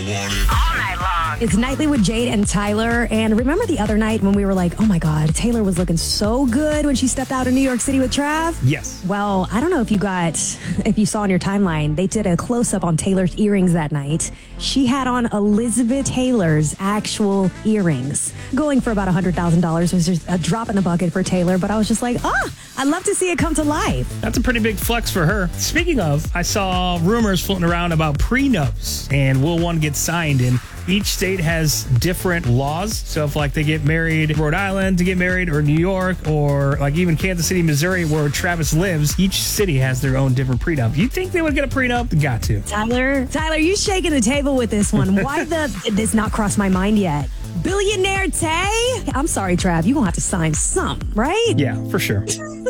All night long. It's Nightly with Jade and Tyler. And remember the other night when we were like, oh my God, Taylor was looking so good when she stepped out in New York City with Trav? Yes. Well, I don't know if you saw on your timeline, they did a close-up on Taylor's earrings that night. She had on Elizabeth Taylor's actual earrings. Going for about $100,000 was just a drop in the bucket for Taylor, but I was just like, I'd love to see it come to life. That's a pretty big flex for her. Speaking of, I saw rumors floating around about prenups, and will one get signed? And each state has different laws. So if like they get married in Rhode Island to get married, or New York, or like even Kansas City, Missouri, where Travis lives, each city has their own different prenup. You think they would get a prenup? Got to. Tyler, you shaking the table with this one. Why this not crossed my mind yet? Billionaire Tay? I'm sorry, Trav. You're going to have to sign some, right? Yeah, for sure.